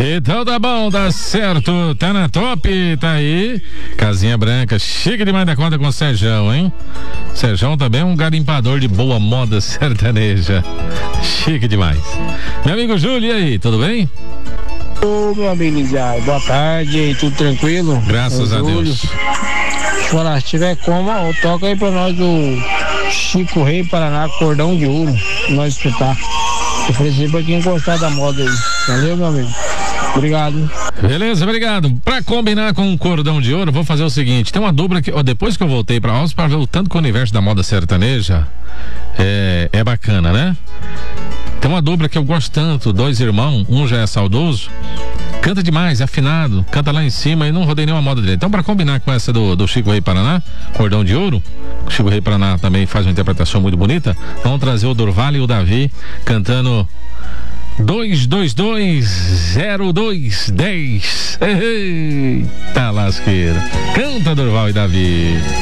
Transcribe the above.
Então tá bom, dá certo, tá na top, tá aí. Casinha Branca, chique demais da conta com o Serjão, hein? Serjão também é um garimpador de boa moda sertaneja. Chique demais. Meu amigo Júlio, e aí, tudo bem? Ô, meu amigo Lidiar, boa tarde, aí, tudo tranquilo? Graças a Deus. Olha, se tiver como, toca aí pra nós do Chico Rei Paraná, Cordão de Ouro, pra nós escutar. Oferecer pra quem gostar da moda aí. Valeu, meu amigo. Obrigado. Beleza, obrigado. Pra combinar com o Cordão de Ouro, vou fazer o seguinte: tem uma dupla que, depois que eu voltei pra Alves, para ver o tanto que o universo da moda sertaneja é bacana, né? Tem uma dupla que eu gosto tanto, dois irmãos, um já é saudoso, canta demais, é afinado, canta lá em cima e não rodei nenhuma moda dele. Então, pra combinar com essa do Chico Rei Paraná, Cordão de Ouro, o Chico Rei Paraná também faz uma interpretação muito bonita, vamos trazer o Durval e o Davi cantando 2220210. Eita lasqueira. Canta, Durval e Davi.